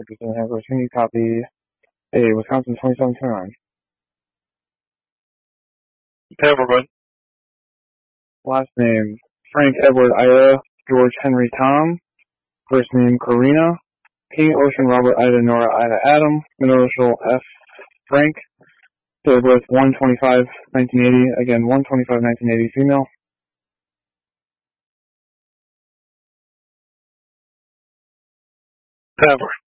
Representative Handler. Can you copy a Wisconsin 27 turn? Everwood. Last name, Frank Edward Ira, George Henry Tom. First name, Karina. King Ocean Robert Ida Nora Ida Adam. Middle initial F. Frank. Date of birth 1/25/1980. Again, 1/25/1980. Female. Ever.